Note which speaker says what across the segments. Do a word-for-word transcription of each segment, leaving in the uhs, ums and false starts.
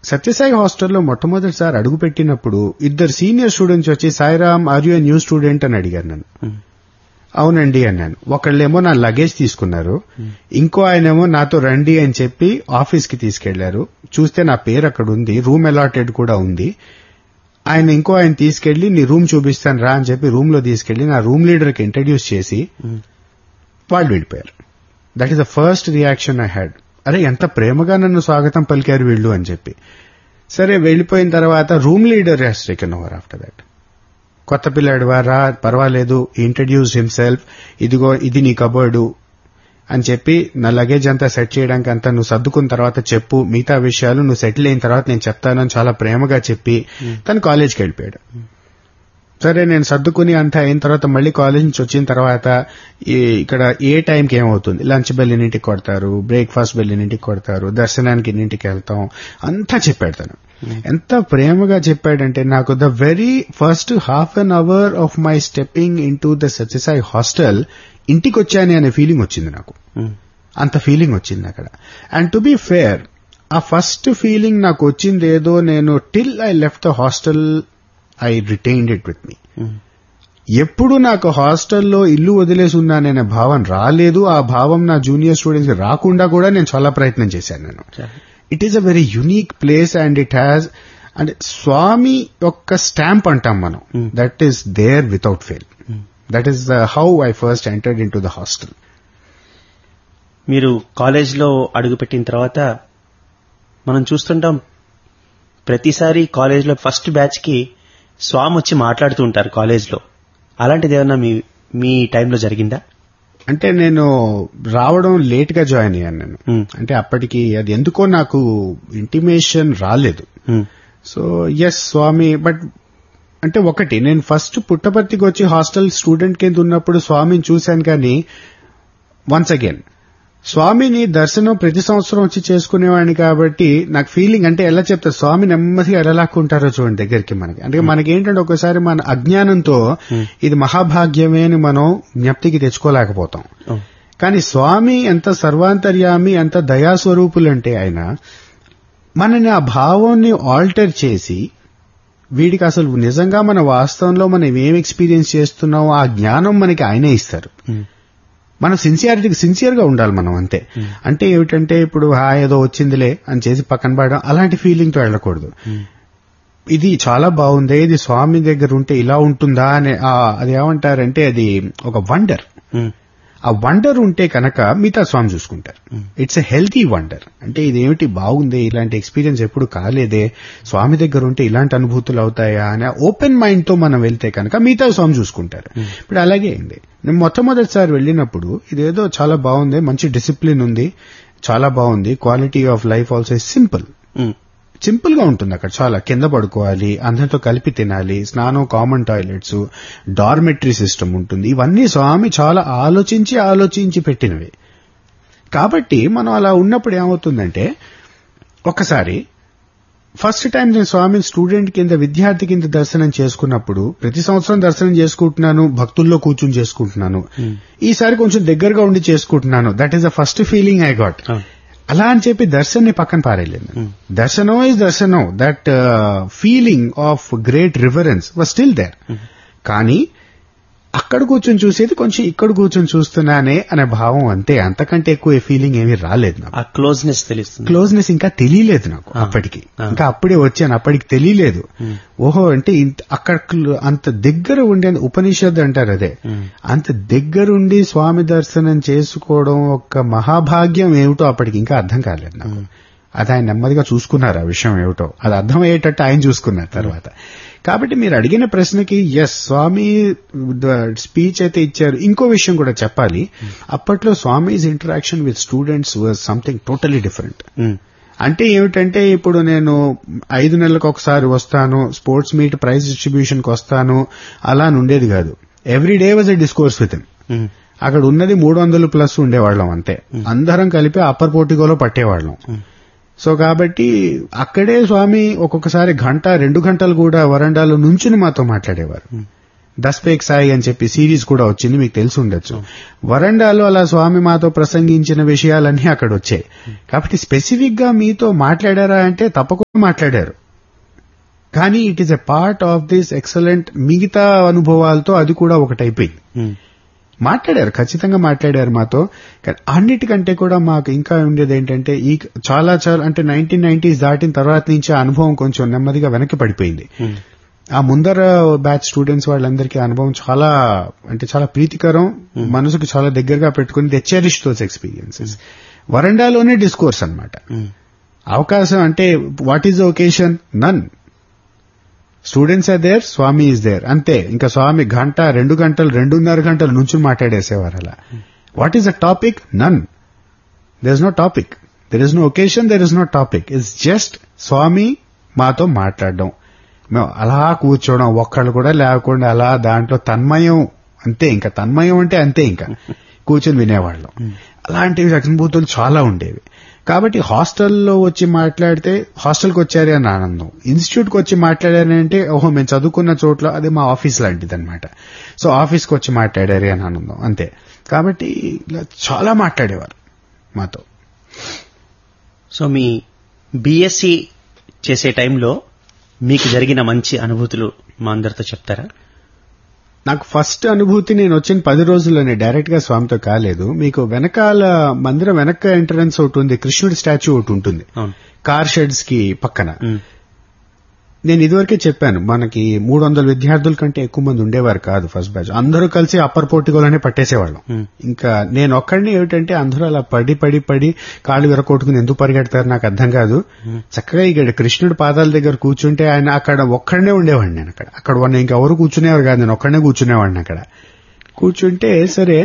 Speaker 1: సత్యసాయి హాస్టల్లో మొట్టమొదటిసారి అడుగు పెట్టినప్పుడు ఇద్దరు సీనియర్ స్టూడెంట్స్ వచ్చి Sairam are you new student అని అడిగారు నన్ను. అవునండి అన్నాను. ఒకళ్ళేమో నా లగేజ్ తీసుకున్నారు, ఇంకో ఆయనేమో నాతో రండి అని చెప్పి ఆఫీస్ కి తీసుకెళ్లారు. చూస్తే నా పేరు అక్కడ ఉంది, రూమ్ అలాటెడ్ కూడా ఉంది. ఆయన ఇంకో ఆయన తీసుకెళ్లి నీ రూమ్ చూపిస్తాను రా అని చెప్పి రూమ్ లో తీసుకెళ్లి నా రూమ్ లీడర్ కి ఇంట్రడ్యూస్ చేసి వాళ్ళు వెళ్ళిపోయారు. That is the first reaction I had. అరే ఎంత ప్రేమగా నన్ను స్వాగతం పలికారు వీళ్ళు అని చెప్పి. సరే వెళ్లిపోయిన తర్వాత room leader has taken over after that. కొత్త పిల్లాడు వారా, పర్వాలేదు, ఇంట్రడ్యూస్ హిమ్సెల్ఫ్, ఇదిగో ఇది నీ కబోర్డు అని చెప్పి నా లగేజ్ అంతా సెట్ చేయడానికి అంతా నువ్వు సర్దుకున్న తర్వాత చెప్పు, మిగతా విషయాలు నువ్వు సెటిల్ అయిన తర్వాత నేను చెప్తానని చాలా ప్రేమగా చెప్పి తను కాలేజ్కి వెళ్ళిపోయాడు. సరే నేను సర్దుకుని అంతా అయిన తర్వాత మళ్ళీ కాలేజ్ నుంచి వచ్చిన తర్వాత ఇక్కడ ఏ టైంకి ఏమవుతుంది, లంచ్ బెల్ ఎన్నింటికి కొడతారు, బ్రేక్ఫాస్ట్ బెల్ ఎన్నింటికి కొడతారు, దర్శనానికి ఎన్నింటికి వెళ్తాం అంతా చెప్పాడు తను. ఎంత ప్రేమగా చెప్పాడంటే నాకు the very first half an hour of my stepping in to the Sathya Sai hostel ఇంటికి వచ్చానే అనే ఫీలింగ్ వచ్చింది నాకు. అంత ఫీలింగ్ వచ్చింది అక్కడ. అండ్ టు బి ఫేర్, ఆ ఫస్ట్ ఫీలింగ్ నాకు వచ్చింది ఏదో నేను till I left the hostel I retained it with me. ఎప్పుడు నాకు హాస్టల్లో ఇల్లు వదిలేసి ఉన్నాననే భావం రాలేదు. ఆ భావం నా జూనియర్ స్టూడెంట్స్ కి రాకుండా కూడా నేను చాలా ప్రయత్నం చేశాను. నేను it is a very unique place and it has అంటే స్వామి యొక్క స్టాంప్ అంటాం మనం, that is there without fail. That is how I first entered in to the hostel.
Speaker 2: మీరు కాలేజ్లో అడుగుపెట్టిన తర్వాత మనం చూస్తుంటాం ప్రతిసారి కాలేజ్లో ఫస్ట్ బ్యాచ్ కి స్వామి వచ్చి మాట్లాడుతూ ఉంటారు కాలేజ్లో. అలాంటిది ఏమన్నా మీ మీ టైంలో జరిగిందా?
Speaker 1: అంటే నేను రావడం లేట్ గా జాయిన్ అయ్యాను నేను. అంటే అప్పటికి అది ఎందుకో నాకు ఇంటిమేషన్ రాలేదు. సో ఎస్ స్వామి, బట్ అంటే ఒకటి నేను ఫస్ట్ పుట్టపర్తికి వచ్చి హాస్టల్ స్టూడెంట్ కింద ఉన్నప్పుడు స్వామిని చూశాను. కానీ వన్స్ అగైన్ స్వామిని దర్శనం ప్రతి సంవత్సరం వచ్చి చేసుకునేవాడిని కాబట్టి నాకు ఫీలింగ్ అంటే ఎలా చెప్తారు, స్వామి నెమ్మదిగా ఎలాక్కుంటారో చూడండి దగ్గరికి మనకి. అంటే మనకి ఏంటంటే ఒకసారి మన అజ్ఞానంతో ఇది మహాభాగ్యమే అని మనం జ్ఞప్తికి తెచ్చుకోలేకపోతాం. కానీ స్వామి ఎంత సర్వాంతర్యామి, ఎంత దయాస్వరూపులంటే ఆయన మనని ఆ భావాన్ని ఆల్టర్ చేసి వీడికి అసలు నిజంగా మన వాస్తవంలో మనం ఏం ఎక్స్పీరియన్స్ చేస్తున్నామో ఆ జ్ఞానం మనకి ఆయనే ఇస్తారు. మనం సిన్సియారిటీకి సిన్సియర్ గా ఉండాలి మనం అంతే. అంటే ఏమిటంటే ఇప్పుడు హా ఏదో వచ్చిందిలే అని చేసి పక్కన పడడం అలాంటి ఫీలింగ్ తో వెళ్ళకూడదు. ఇది చాలా బాగుంది, ఇది స్వామి దగ్గర ఉంటే ఇలా ఉంటుందా అని అది ఏమంటారంటే అది ఒక వండర్. ఆ వండర్ ఉంటే కనుక మిగతా స్వామి చూసుకుంటారు. It's a healthy wonder. అంటే ఇదేమిటి బాగుంది, ఇలాంటి ఎక్స్పీరియన్స్ ఎప్పుడు కాలేదే, స్వామి దగ్గర ఉంటే ఇలాంటి అనుభూతులు అవుతాయా అని ఓపెన్ మైండ్ తో మనం వెళ్తే కనుక మిగతా స్వామి చూసుకుంటారు. ఇప్పుడు అలాగే అయింది. నేను మొట్టమొదటిసారి వెళ్ళినప్పుడు ఇదేదో చాలా బాగుంది, మంచి డిసిప్లిన్ ఉంది, చాలా బాగుంది, quality of life also simple simple గా ఉంటుంది. అక్కడ చాలా కింద పడుకోవాలి, అందరితో కలిపి తినాలి, స్నానం కామన్ టాయిలెట్స్, డార్మెటరీ సిస్టమ్ ఉంటుంది. ఇవన్నీ స్వామి చాలా ఆలోచించి ఆలోచించి పెట్టినవి. కాబట్టి మనం అలా ఉన్నప్పుడు ఏమవుతుందంటే ఒకసారి ఫస్ట్ టైం నేను స్వామి స్టూడెంట్ కింద విద్యార్థి కింద దర్శనం చేసుకున్నప్పుడు ప్రతి సంవత్సరం దర్శనం చేసుకుంటున్నాను, భక్తుల్లో కూర్చుని చేసుకుంటున్నాను. ఈసారి కొంచెం దగ్గరగా ఉండి చేసుకుంటున్నాను. That is the first feeling I got. అలా అని చెప్పి దర్శన్ని పక్కన పారేయలేదు. దర్శనం ఈజ్ దర్శనం. That feeling of great reverence was still there. కానీ అక్కడ కూర్చొని చూసేది కొంచెం ఇక్కడ కూర్చొని చూస్తున్నానే అనే భావం అంతే. అంతకంటే ఎక్కువ ఫీలింగ్ ఏమీ రాలేదు నాకు.
Speaker 2: ఆ క్లోజ్నెస్ తెలుస్తుంది.
Speaker 1: క్లోజ్నెస్ ఇంకా తెలియలేదు నాకు అప్పటికి. ఇంకా అప్పుడే వచ్చాను, అప్పటికి తెలియలేదు. ఓహో అంటే అక్కడ అంత దగ్గర ఉండే ఉపనిషత్తు అంటారు అదే, అంత దగ్గరుండి స్వామి దర్శనం చేసుకోవడం ఒక మహాభాగ్యం ఏమిటో అప్పటికి ఇంకా అర్థం కాలేదు నాకు. అది ఆయన నెమ్మదిగా చూసుకున్నారు ఆ విషయం ఏమిటో, అది అర్థమయ్యేటట్టు ఆయన చూసుకున్నారు తర్వాత. కాబట్టి మీరు అడిగిన ప్రశ్నకి ఎస్ స్వామి స్పీచ్ అయితే ఇచ్చారు. ఇంకో విషయం కూడా చెప్పాలి, అప్పట్లో Swami's interaction with students was something totally different. అంటే ఏమిటంటే ఇప్పుడు నేను ఐదు నెలలకు ఒకసారి వస్తాను, స్పోర్ట్స్ మీట్ ప్రైజ్ డిస్ట్రిబ్యూషన్ కి వస్తాను అలా ఉండేది కాదు. Every day was a discourse with him. అక్కడ ఉన్నది మూడు వందలు ప్లస్ ఉండేవాళ్ళం అంతే. అందరం కలిపి అప్పర్ పోర్టికోలో పట్టేవాళ్ళం. సో కాబట్టి అక్కడే స్వామి ఒక్కొక్కసారి గంట రెండు గంటలు కూడా వరండాలో నుంచుని మాతో మాట్లాడేవారు. దస్పేక్ సాయి అని చెప్పి సిరీస్ కూడా వచ్చింది, మీకు తెలిసి ఉండొచ్చు. వరండాలో అలా స్వామి మాతో ప్రసంగించిన విషయాలన్నీ అక్కడ వచ్చాయి. కాబట్టి స్పెసిఫిక్ గా మీతో మాట్లాడారా అంటే తప్పకుండా మాట్లాడారు. కానీ it is a part of this excellent మిగతా అనుభవాలతో అది కూడా ఒకటైపోయింది. మాట్లాడారు, ఖచ్చితంగా మాట్లాడారు మాతో. కానీ అన్నిటికంటే కూడా మాకు ఇంకా ఉండేది ఏంటంటే ఈ చాలా చాలా అంటే నైన్టీన్ నైన్టీస్ దాటిన తర్వాత నుంచి ఆ అనుభవం కొంచెం నెమ్మదిగా వెనక్కి పడిపోయింది. ఆ ముందర బ్యాచ్ స్టూడెంట్స్ వాళ్ళందరికీ అనుభవం చాలా అంటే చాలా ప్రీతికరం, మనసుకు చాలా దగ్గరగా పెట్టుకుని they cherish those experiences. వరండాలోనే discourse అన్నమాట. అవకాశం అంటే what is the occasion? None. Students are there, Swamy is there, అంతే. ఇంకా స్వామి గంట రెండు గంటలు రెండున్నర గంటలు నుంచి మాట్లాడేసేవారు అలా. What is the topic? None. There is no topic, there is no occasion, there is no topic. It's just స్వామి మాతో మాట్లాడడం, మేము అలా కూర్చోవడం, ఒక్కళ్ళు కూడా లేకుండా అలా దాంట్లో తన్మయం, అంతే. ఇంకా తన్మయం అంటే అంతే, ఇంకా కూర్చొని వినేవాళ్ళం. అలాంటివి అనుభూతులు చాలా ఉండేవి. కాబట్టి హాస్టల్లో వచ్చి మాట్లాడితే హాస్టల్కి వచ్చారే అని ఆనందం, ఇన్స్టిట్యూట్కి వచ్చి మాట్లాడారంటే ఓహో మేము చదువుకున్న చోట్ల అదే మా ఆఫీస్ లాంటిది అనమాట. సో ఆఫీస్కి వచ్చి మాట్లాడారే అని ఆనందం, అంతే. కాబట్టి ఇలా చాలా మాట్లాడేవారు మాతో.
Speaker 2: సో మీ బీఎస్సీ చేసే టైంలో మీకు జరిగిన మంచి అనుభూతులు మా అందరితో చెప్తారా?
Speaker 1: నాకు ఫస్ట్ అనుభూతి నేను వచ్చిన పది రోజుల్లోనే, డైరెక్ట్ గా స్వామితో కాలేదు. మీకు వెనకాల మందిరం వెనక ఎంట్రన్స్ ఒకటి ఉంది, కృష్ణుడి స్టాచ్యూ ఒకటి ఉంటుంది కార్ షెడ్స్ కి పక్కన. నేను ఇదివరకే చెప్పాను, మనకి మూడు వందల విద్యార్థుల కంటే ఎక్కువ మంది ఉండేవారు కాదు ఫస్ట్ బ్యాచ్. అందరూ కలిసి అప్పర్ పోర్టికోలోనే పట్టేసేవాళ్ళం. ఇంకా నేను ఒక్కడిని ఏమిటంటే అందరూ అలా పడి పడి పడి కాళ్ళు విరకొట్టుకుని ఎందుకు పరిగెడతారు నాకు అర్థం కాదు. చక్కగా ఇక్కడ కృష్ణుడి పాదాల దగ్గర కూర్చుంటే ఆయన అక్కడ ఒక్కడనే ఉండేవాడిని. నేను అక్కడ అక్కడ ఉన్న ఇంకెవరు కూర్చునేవారు కాదు, నేను ఒక్కడనే కూర్చునేవాడిని అక్కడ. కూర్చుంటే సరే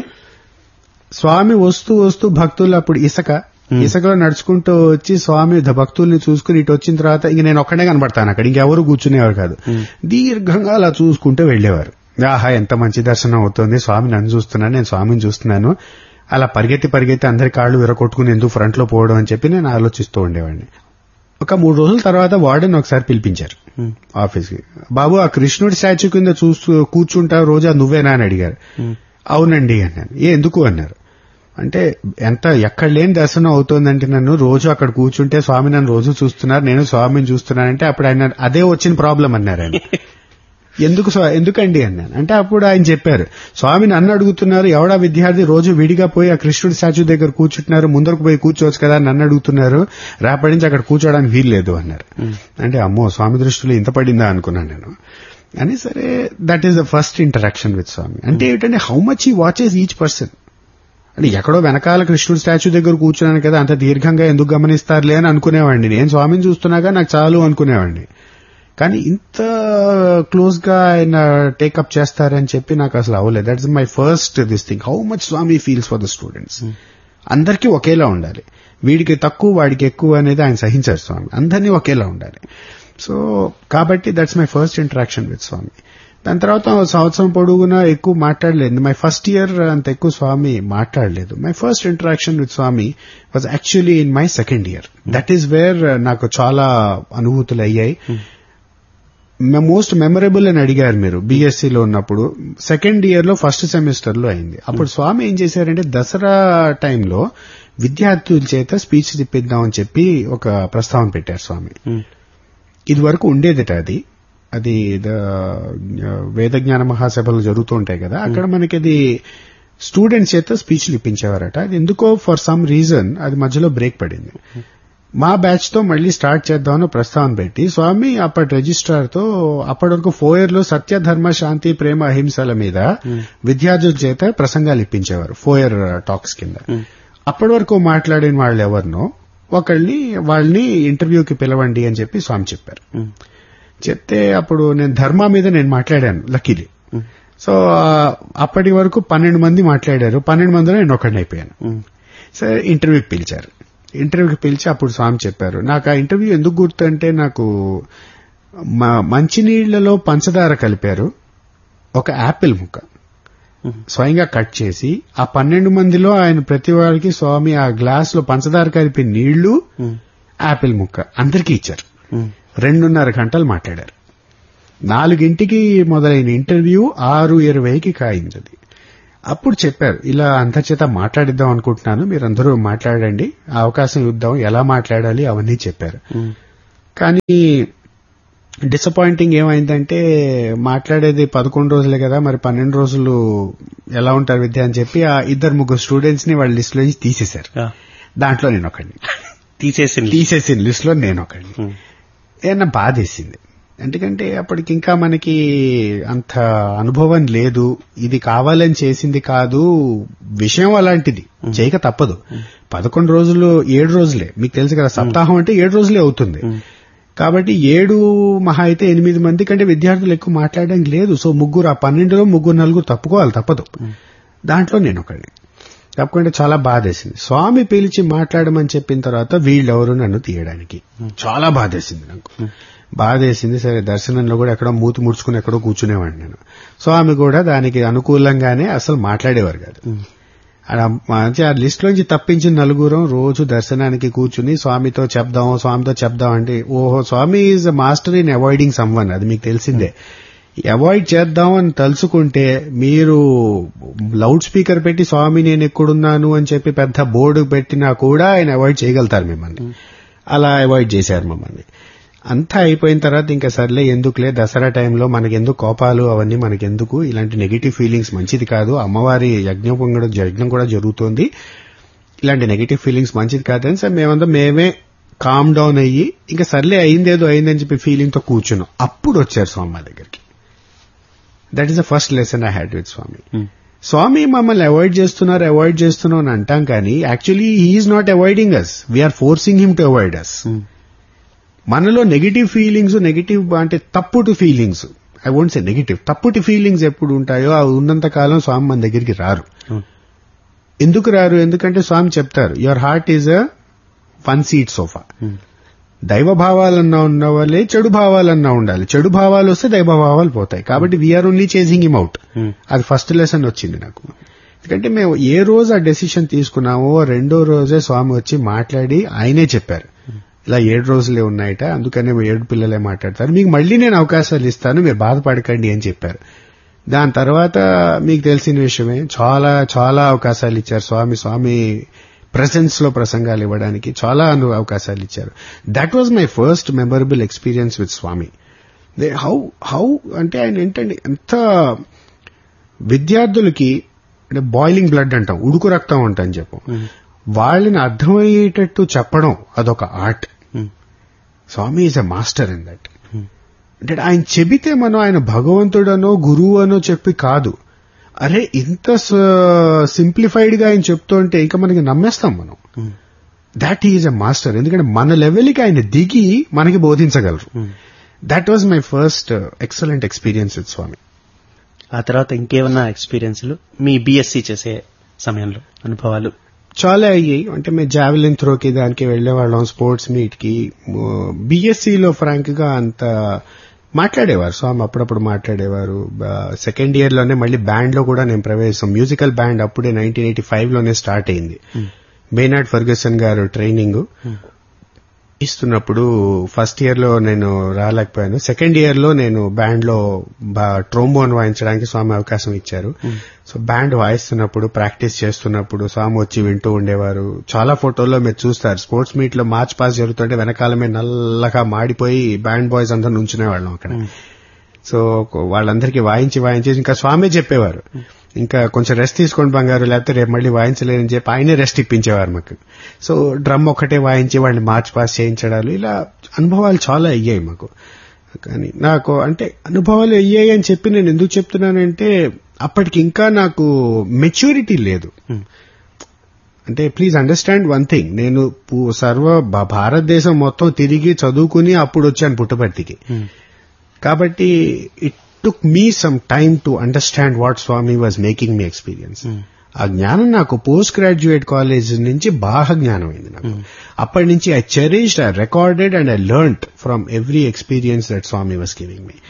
Speaker 1: స్వామి వస్తూ వస్తూ భక్తులు అప్పుడు ఇసుక ఇసుకలో నడుచుకుంటూ వచ్చి స్వామి భక్తుల్ని చూసుకుని ఇటు వచ్చిన తర్వాత ఇంక నేను ఒక్కడే కనబడతాను అక్కడ, ఇంకెవరు కూర్చునేవారు కాదు. దీర్ఘంగా అలా చూసుకుంటూ వెళ్లేవారు. ఆహా ఎంత మంచి దర్శనం అవుతుంది, స్వామి నన్ను చూస్తున్నాను, నేను స్వామిని చూస్తున్నాను. అలా పరిగెత్తి పరిగెత్తి అందరి కాళ్ళు విరగొట్టుకుని ఎందుకు ఫ్రంట్ లో పోవడం అని చెప్పి నేను ఆలోచిస్తూ ఉండేవాడిని. ఒక మూడు రోజుల తర్వాత వార్డెన్ ఒకసారి పిలిపించారు ఆఫీస్ కి. బాబు ఆ కృష్ణుడి స్టాచ్యూ కింద చూస్తూ కూర్చుంటావు రోజా నువ్వేనా అని అడిగారు. అవునండి అన్నాను. ఏ ఎందుకు అన్నారు. అంటే ఎంత ఎక్కడ లేని దర్శనం అవుతోందంటే నన్ను రోజు అక్కడ కూర్చుంటే స్వామి నన్ను రోజు చూస్తున్నారు, నేను స్వామిని చూస్తున్నానంటే అప్పుడు ఆయన అదే వచ్చిన ప్రాబ్లం అన్నారు ఆయన. ఎందుకు ఎందుకండి అన్నాను. అంటే అప్పుడు ఆయన చెప్పారు, స్వామి నన్ను అడుగుతున్నారు, ఎవడా విద్యార్థి రోజు విడిగా పోయి ఆ కృష్ణుడి స్టాచ్యూ దగ్గర కూర్చుంటున్నారు, ముందరకు పోయి కూర్చోవచ్చు కదా నన్ను అడుగుతున్నారు, రేపటి నుంచి అక్కడ కూర్చోడానికి వీల్లేదు అన్నారు. అంటే అమ్మో స్వామి దృష్టిలో ఇంత పడిందా అనుకున్నాను నేను. అని సరే that is the first interaction with స్వామి. అంటే ఏంటంటే how much he watches each person. అంటే ఎక్కడో వెనకాల కృష్ణుడి స్టాచ్యూ దగ్గర కూర్చున్నాను కదా అంత దీర్ఘంగా ఎందుకు గమనిస్తారులే అని అనుకునేవాడిని. నేను స్వామిని చూస్తున్నాగా నాకు చాలు అనుకునేవాడిని. కానీ ఇంత క్లోజ్ గా ఆయన టేకప్ చేస్తారని చెప్పి నాకు అసలు అవ్వలేదు. That's my first this thing, how much Swamy feels for the students. అందరికీ ఒకేలా ఉండాలి, వీడికి తక్కువ వాడికి ఎక్కువ అనేది ఆయన సహించారు స్వామి, అందరినీ ఒకేలా ఉండాలి. సో కాబట్టి that's my first interaction with స్వామి. దాని తర్వాత సంవత్సరం పొడుగునా ఎక్కువ మాట్లాడలేదు. మై ఫస్ట్ ఇయర్ అంత ఎక్కువ స్వామి మాట్లాడలేదు. My first interaction with Swamy was actually in my second year. That is where నాకు చాలా అనుభూతులు అయ్యాయి. మోస్ట్ మెమరబుల్ అని అడిగారు మీరు. బీఎస్సీలో ఉన్నప్పుడు సెకండ్ ఇయర్ లో ఫస్ట్ సెమిస్టర్ లో అయింది. అప్పుడు స్వామి ఏం చేశారంటే దసరా టైంలో విద్యార్థుల చేత స్పీచ్ తిప్పిద్దామని చెప్పి ఒక ప్రస్తావన పెట్టారు స్వామి. ఇది వరకు ఉండేదిట అది అది వేద జ్ఞాన మహాసభలు జరుగుతూ ఉంటాయి కదా, అక్కడ మనకి అది స్టూడెంట్స్ చేత స్పీచ్లు ఇప్పించేవారట. అది ఎందుకో ఫర్ సమ్ రీజన్ అది మధ్యలో బ్రేక్ పడింది. మా బ్యాచ్ తో మళ్లీ స్టార్ట్ చేద్దామని ప్రస్తావన పెట్టి స్వామి అప్పటి రిజిస్ట్రార్ తో అప్పటి వరకు ఫోయర్ లో సత్య ధర్మ శాంతి ప్రేమ అహింసల మీద విద్యార్థుల చేత ప్రసంగాలు ఇప్పించేవారు ఫోయర్ టాక్స్ కింద. అప్పటి వరకు మాట్లాడిన వాళ్ళు ఎవరినో ఒకళ్ళని వాళ్ళని ఇంటర్వ్యూకి పిలవండి అని చెప్పి స్వామి చెప్పారు. చెప్తే అప్పుడు నేను ధర్మ మీద నేను మాట్లాడాను లక్కీలీ. సో అప్పటి వరకు పన్నెండు మంది మాట్లాడారు, పన్నెండు మందిలో నేను ఒకడిని అయిపోయాను. సరే ఇంటర్వ్యూకి పిలిచారు. ఇంటర్వ్యూకి పిలిచి అప్పుడు స్వామి చెప్పారు. నాకు ఆ ఇంటర్వ్యూ ఎందుకు గుర్తు అంటే నాకు మంచినీళ్లలో పంచదార కలిపారు, ఒక యాపిల్ ముక్క స్వయంగా కట్ చేసి ఆ పన్నెండు మందిలో ఆయన ప్రతి వారికి స్వామి ఆ గ్లాస్ లో పంచదార కలిపి నీళ్లు యాపిల్ ముక్క అందరికీ ఇచ్చారు. రెండున్నర గంటలు మాట్లాడారు. నాలుగింటికి మొదలైన ఇంటర్వ్యూ ఆరు ఇరవైకి కాయింది అది. అప్పుడు చెప్పారు, ఇలా అందరి చేత మాట్లాడిద్దాం అనుకుంటున్నాను, మీరందరూ మాట్లాడండి, అవకాశం ఇద్దాం, ఎలా మాట్లాడాలి అవన్నీ చెప్పారు. కానీ డిసప్పాయింటింగ్ ఏమైందంటే మాట్లాడేది పదకొండు రోజులే కదా, మరి పన్నెండు రోజులు ఎలా ఉంటారు విద్య అని చెప్పి ఆ ఇద్దరు ముగ్గురు స్టూడెంట్స్ ని వాళ్ళ లిస్ట్ లో తీసేశారు. దాంట్లో నేను ఒకడిని
Speaker 2: తీసేసి
Speaker 1: తీసేసిన లిస్ట్ లో నేను ఒకడిని. ఏమన్నా బాధేసింది, ఎందుకంటే అప్పటికి ఇంకా మనకి అంత అనుభవం లేదు, ఇది కావాలని చేసింది కాదు, విషయం అలాంటిది, చేయక తప్పదు. పదకొండు రోజులు ఏడు రోజులే మీకు తెలుసు కదా, సప్తాహం అంటే ఏడు రోజులే అవుతుంది. కాబట్టి ఏడు మహా అయితే ఎనిమిది మంది కంటే విద్యార్థులు ఎక్కువ మాట్లాడడం లేదు. సో ముగ్గురు, ఆ పన్నెండులో ముగ్గురు నలుగురు తప్పుకోవాలి, తప్పదు. దాంట్లో నేను ఒకడిని తప్పకుండా చాలా బాధేసింది. స్వామి పిలిచి మాట్లాడమని చెప్పిన తర్వాత వీళ్ళెవరు నన్ను తీయడానికి, చాలా బాధేసింది నాకు. బాధేసింది. సరే, దర్శనంలో కూడా ఎక్కడో మూతి ముడుచుకుని ఎక్కడో కూర్చునేవాడిని నేను. స్వామి కూడా దానికి అనుకూలంగానే అసలు మాట్లాడేవారు కాదు. మంచి ఆ లిస్ట్ లోంచి తప్పించిన నలుగురం రోజు దర్శనానికి కూర్చుని స్వామితో చెప్దాం స్వామితో చెప్దాం అంటే, ఓహో, స్వామి is a master in avoiding someone, అది మీకు తెలిసిందే. అవాయిడ్ చేద్దాం అని తలుచుకుంటే మీరు లౌడ్ స్పీకర్ పెట్టి స్వామి నేను ఎక్కడున్నాను అని చెప్పి పెద్ద బోర్డు పెట్టినా కూడా ఆయన అవాయిడ్ చేయగలుగుతారు మిమ్మల్ని. అలా అవాయిడ్ చేశారు మమ్మల్ని. అంతా అయిపోయిన తర్వాత ఇంకా సర్లే, ఎందుకులే, దసరా టైంలో మనకెందుకు కోపాలు అవన్నీ, మనకెందుకు ఇలాంటి నెగిటివ్ ఫీలింగ్స్, మంచిది కాదు, అమ్మవారి యజ్ఞం యజ్ఞం కూడా జరుగుతోంది, ఇలాంటి నెగిటివ్ ఫీలింగ్స్ మంచిది కాదని సార్ మేమంతా మేమే కామ్ డౌన్ అయ్యి ఇంకా సర్లే అయిందేదో అయిందని చెప్పి ఫీలింగ్ తో కూర్చున్నాం. అప్పుడు వచ్చారు స్వామి మా దగ్గరికి. That is the first lesson I had with స్వామి. స్వామి మమ్మల్ని అవాయిడ్ చేస్తున్నారు అవాయిడ్ చేస్తున్నాం అని అంటాం, కానీ actually he's not avoiding us, we are forcing him to avoid అస్. మనలో నెగిటివ్ ఫీలింగ్స్, నెగిటివ్ అంటే తప్పుడు feelings, I won't say negative, తప్పుడు ఫీలింగ్స్ ఎప్పుడు ఉంటాయో అవి ఉన్నంత కాలం స్వామి మన దగ్గరికి రారు. ఎందుకు రారు? ఎందుకంటే స్వామి చెప్తారు, your heart is a one seat sofa. దైవ భావాలన్నా ఉన్న వాళ్ళే చెడు భావాలన్నా ఉండాలి, చెడు భావాలు వస్తే దైవ భావాలు పోతాయి. కాబట్టి we are only chasing him out. అది ఫస్ట్ లెసన్ వచ్చింది నాకు. ఎందుకంటే మేము ఏ రోజు ఆ డెసిషన్ తీసుకున్నామో రెండో రోజే స్వామి వచ్చి మాట్లాడి ఆయనే చెప్పారు, ఇలా ఏడు రోజులే ఉన్నాయట, అందుకనే ఏడు పిల్లలే మాట్లాడతారు, మీకు మళ్లీ నేను అవకాశాలు ఇస్తాను, మీరు బాధపడకండి అని చెప్పారు. దాని తర్వాత మీకు తెలిసిన విషయమే, చాలా చాలా అవకాశాలు ఇచ్చారు స్వామి. స్వామి ప్రెసెన్స్ లో ప్రసంగాలు ఇవ్వడానికి చాలా అవకాశాలు ఇచ్చారు. That was my first memorable experience with Swamy. How how అంటే ఆయన ఏంటండి, ఎంత విద్యార్థులకి అంటే బాయిలింగ్ బ్లడ్ అంటాం, ఉడుకు రక్తం అంటాం చెప్పం, వాళ్ళని అర్థమయ్యేటట్టు చెప్పడం అదొక art. Swamy is a master in that. అంటే ఆయన చెబితే మనం ఆయన భగవంతుడనో గురువు అనో చెప్పి కాదు, అరే ఇంత సింప్లిఫైడ్ గా ఆయన చెప్తుంటే ఇంకా మనకి నమ్మేస్తాం మనం. That is a master. ఎందుకంటే మన లెవెల్కి ఆయన దిగి మనకి బోధించగలరు. That was my first excellent experience with స్వామి.
Speaker 2: ఆ తర్వాత ఇంకేమన్నా ఎక్స్పీరియన్స్లు మీ బీఎస్సీ చేసే సమయంలో అనుభవాలు?
Speaker 1: చాలా అయ్యాయి. అంటే మేము జావెలిన్ త్రోకి దానికి వెళ్లేవాళ్ళం, స్పోర్ట్స్ మీట్ కి. బీఎస్సీలో ఫ్రాంక్ గా అంత మాట్లాడేవారు స్వామి, అప్పుడప్పుడు మాట్లాడేవారు. సెకండ్ ఇయర్ లోనే మళ్ళీ బ్యాండ్ లో కూడా నేను ప్రవేశం, మ్యూజికల్ బ్యాండ్ అప్పుడే నైన్టీన్ ఎయిటీ ఫైవ్ లోనే స్టార్ట్ అయింది. బెర్నార్డ్ ఫెర్గ్యూసన్ గారు ట్రైనింగ్ ఇస్తున్నప్పుడు ఫస్ట్ ఇయర్ లో నేను రాలేకపోయాను. సెకండ్ ఇయర్ లో నేను బ్యాండ్ లో ట్రోంబోన్ వాయించడానికి స్వామి అవకాశం ఇచ్చారు. సో బ్యాండ్ వాయిస్తున్నప్పుడు, ప్రాక్టీస్ చేస్తున్నప్పుడు స్వామి వచ్చి వింటూ ఉండేవారు. చాలా ఫోటోల్లో మీరు చూస్తారు, స్పోర్ట్స్ మీట్ లో మార్చ్ పాస్ జరుగుతుంటే వెనకాలమే నల్లగా మాడిపోయి బ్యాండ్ బాయ్స్ అందరూ నుంచునేవాళ్ళం అక్కడ. సో వాళ్ళందరికీ వాయించి వాయించి ఇంకా స్వామి చెప్పేవారు, ఇంకా కొంచెం రెస్ట్ తీసుకోండి బంగారు, లేకపోతే రేపు మళ్ళీ వాయించలేదని చెప్పి ఆయనే రెస్ట్ ఇప్పించేవారు మాకు. సో డ్రమ్ ఒక్కటే వాయించి వాళ్ళని మార్చ్ పాస్ చేయించడాలు, ఇలా అనుభవాలు చాలా అయ్యాయి మాకు. కానీ నాకు అంటే అనుభవాలు అయ్యాయి అని చెప్పి నేను ఎందుకు చెప్తున్నానంటే, అప్పటికి ఇంకా నాకు మెచ్యూరిటీ లేదు. అంటే ప్లీజ్ అండర్స్టాండ్ వన్ థింగ్, నేను సర్వ భారతదేశం మొత్తం తిరిగి చదువుకుని అప్పుడు వచ్చాను పుట్టపర్తికి. కాబట్టి it took me some time to understand what Swamy was making me experience. ఆ జ్ఞానం నాకు పోస్ట్ గ్రాడ్యుయేట్ కాలేజ్ నుంచి బాగా జ్ఞానం అయింది నాకు. అప్పటి నుంచి I cherished, I recorded and I learned from every experience that Swamy was giving me.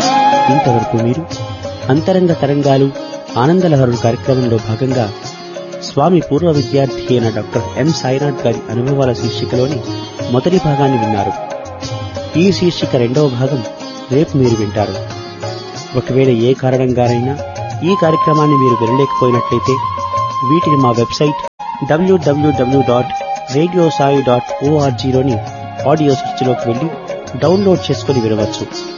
Speaker 2: ఇంతవరకు మీరు అంతరంగ తరంగాలు ఆనందలహరుడు కార్యక్రమంలో భాగంగా స్వామి పూర్వ విద్యార్థి అయిన డాక్టర్ ఎం సాయినాథ్ గారి అనుభవాల శీర్షికలోని మొదటి భాగాన్ని విన్నారు. ఈ శీర్షిక రెండవ భాగం రేపు మీరు వింటారు. ఒకవేళ ఏ కారణంగానైనా ఈ కార్యక్రమాన్ని మీరు వినలేకపోయినట్లయితే వీటిని మా వెబ్సైట్ డబ్ల్యూడబ్ల్యూడబ్ల్యూ dot radio Sai dot ఓఆర్జీలోని audio స్విచ్లోకి వెళ్లి డౌన్లోడ్ చేసుకుని వినవచ్చు.